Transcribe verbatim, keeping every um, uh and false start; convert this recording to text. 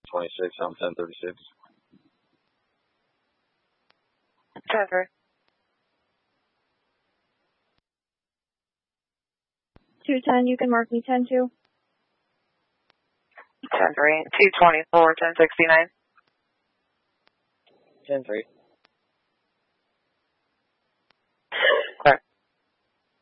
twenty-six, I'm ten thirty-six. ten three. two ten, you can mark me ten two. ten three. two twenty-four, ten sixty-nine. ten three.